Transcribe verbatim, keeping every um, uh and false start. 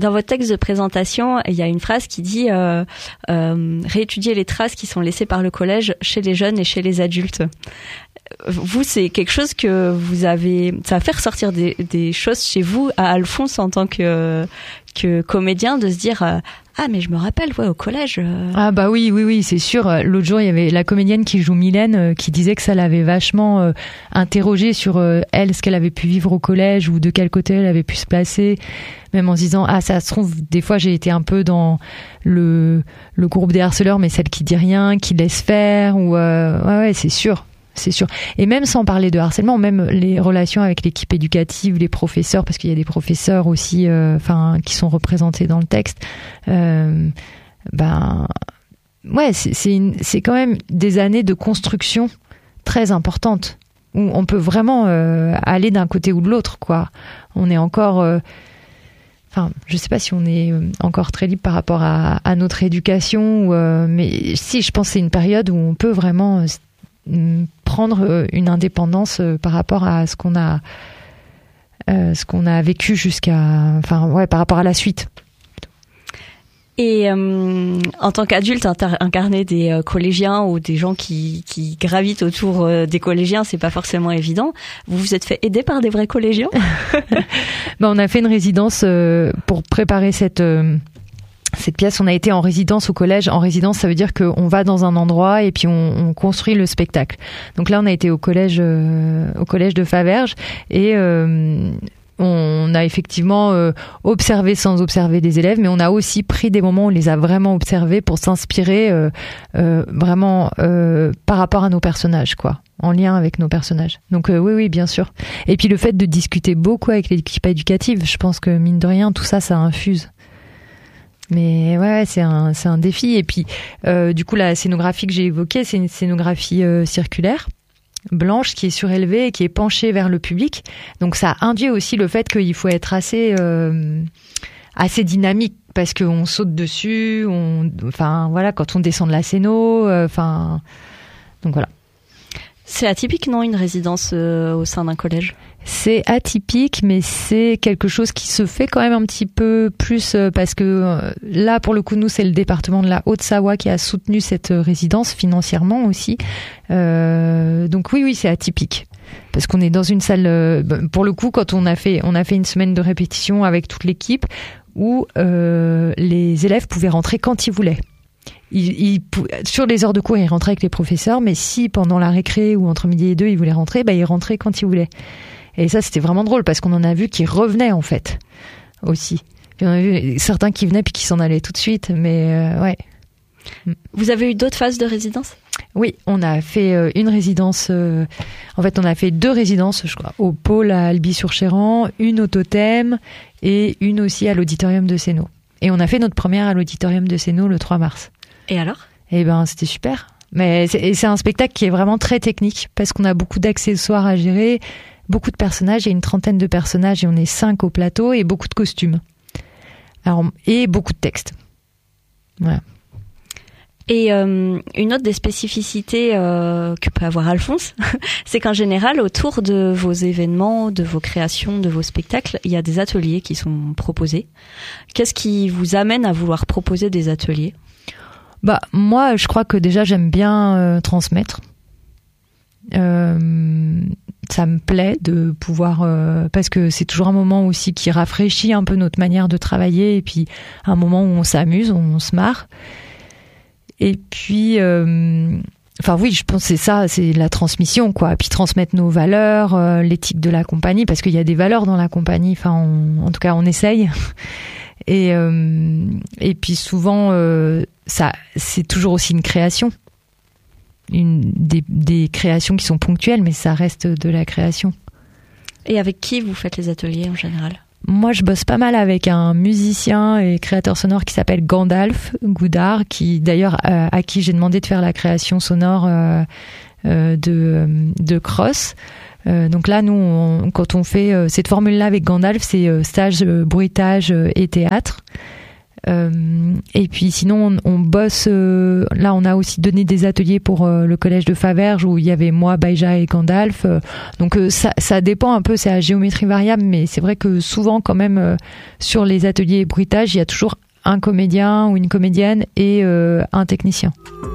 Dans votre texte de présentation, il y a une phrase qui dit euh, euh, réétudier les traces qui sont laissées par le collège chez les jeunes et chez les adultes. Vous, c'est quelque chose que vous avez, ça a fait ressortir des, des choses chez vous à Alphonse en tant que que comédien, de se dire euh, ah mais je me rappelle, ouais, au collège. Euh... Ah bah oui, oui, oui, c'est sûr. L'autre jour, il y avait la comédienne qui joue Mylène euh, qui disait que ça l'avait vachement euh, interrogée sur euh, elle, ce qu'elle avait pu vivre au collège ou de quel côté elle avait pu se placer. Même en se disant ah ça se trouve des fois j'ai été un peu dans le le groupe des harceleurs, mais celle qui dit rien, qui laisse faire ou euh, ouais ouais c'est sûr. C'est sûr. Et même sans parler de harcèlement, même les relations avec l'équipe éducative, les professeurs, parce qu'il y a des professeurs aussi, euh, enfin, qui sont représentés dans le texte. Euh, ben, ouais, c'est, c'est, une, c'est quand même des années de construction très importantes où on peut vraiment euh, aller d'un côté ou de l'autre, quoi. On est encore, euh, enfin, je sais pas si on est encore très libre par rapport à, à notre éducation, ou, euh, mais si, je pense que c'est une période où on peut vraiment euh, prendre une indépendance par rapport à ce qu'on a euh, ce qu'on a vécu jusqu'à enfin ouais par rapport à la suite. Et euh, en tant qu'adulte, inter- incarner des euh, collégiens ou des gens qui, qui gravitent autour euh, des collégiens, c'est pas forcément évident. Vous vous êtes fait aider par des vrais collégiens? Ben, on a fait une résidence euh, pour préparer cette euh, cette pièce. On a été en résidence au collège. En résidence, ça veut dire qu'on va dans un endroit et puis on, on construit le spectacle. Donc là, on a été au collège, euh, au collège de Faverges et euh, on a effectivement euh, observé sans observer des élèves, mais on a aussi pris des moments où on les a vraiment observés pour s'inspirer euh, euh, vraiment euh, par rapport à nos personnages, quoi, en lien avec nos personnages. Donc euh, oui, oui, bien sûr. Et puis le fait de discuter beaucoup avec l'équipe éducative, je pense que mine de rien, tout ça, ça infuse. Mais ouais, c'est un, c'est un défi. Et puis, euh, du coup, la scénographie que j'ai évoquée, c'est une scénographie euh, circulaire, blanche, qui est surélevée et qui est penchée vers le public. Donc, ça induit aussi le fait qu'il faut être assez, euh, assez dynamique parce qu'on saute dessus. On, enfin, voilà, quand on descend de la scéno, euh, enfin, donc voilà. C'est atypique, non, une résidence euh, au sein d'un collège? C'est atypique, mais c'est quelque chose qui se fait quand même un petit peu plus euh, parce que euh, là, pour le coup, nous, c'est le département de la Haute-Savoie qui a soutenu cette résidence financièrement aussi. Euh, donc oui, oui, c'est atypique. Parce qu'on est dans une salle, euh, pour le coup, quand on a fait, on a fait une semaine de répétition avec toute l'équipe où euh, les élèves pouvaient rentrer quand ils voulaient. Ils, ils, sur les heures de cours, ils rentraient avec les professeurs, mais si pendant la récré ou entre midi et deux, ils voulaient rentrer, bah, ils rentraient quand ils voulaient. Et ça, c'était vraiment drôle parce qu'on en a vu qui revenaient en fait aussi. Puis on a vu certains qui venaient puis qui s'en allaient tout de suite, mais euh, ouais. Vous avez eu d'autres phases de résidence? Oui, on a fait euh, une résidence. Euh, en fait, on a fait deux résidences, je crois, au pôle à Albi-sur-Chéran, une au Totem et une aussi à l'auditorium de Sénaux. Et on a fait notre première à l'auditorium de Sénaux le trois mars. Et alors? Eh ben, c'était super. Mais c'est, c'est un spectacle qui est vraiment très technique parce qu'on a beaucoup d'accessoires à gérer, beaucoup de personnages. Il y a une trentaine de personnages et on est cinq au plateau et beaucoup de costumes. Alors, et beaucoup de textes. Voilà. Et euh, une autre des spécificités euh, que peut avoir Alphonse, c'est qu'en général, autour de vos événements, de vos créations, de vos spectacles, il y a des ateliers qui sont proposés. Qu'est-ce qui vous amène à vouloir proposer des ateliers ? Bah, moi, je crois que déjà, j'aime bien euh, transmettre. Euh, ça me plaît de pouvoir... Euh, parce que c'est toujours un moment aussi qui rafraîchit un peu notre manière de travailler et puis un moment où on s'amuse, où on se marre. Et puis... Euh, Enfin oui, je pense que c'est ça, c'est la transmission, quoi. Puis transmettre nos valeurs, euh, l'éthique de la compagnie, parce qu'il y a des valeurs dans la compagnie. Enfin, on, en tout cas, on essaye. Et euh, et puis souvent, euh, ça, c'est toujours aussi une création, une des, des créations qui sont ponctuelles, mais ça reste de la création. Et avec qui vous faites les ateliers en général ? Moi, je bosse pas mal avec un musicien et créateur sonore qui s'appelle Gandalf Goudard, qui d'ailleurs euh, à qui j'ai demandé de faire la création sonore euh, euh, de de Cross. Euh, donc là, nous, on, quand on fait euh, cette formule-là avec Gandalf, c'est euh, stage, euh, bruitage euh, et théâtre. Euh, et puis sinon, on, on bosse. Euh, là, on a aussi donné des ateliers pour euh, le collège de Faverges où il y avait moi, Baïja et Gandalf. Euh, donc euh, ça, ça dépend un peu. C'est à géométrie variable, mais c'est vrai que souvent, quand même, euh, sur les ateliers bruitage, il y a toujours un comédien ou une comédienne et euh, un technicien.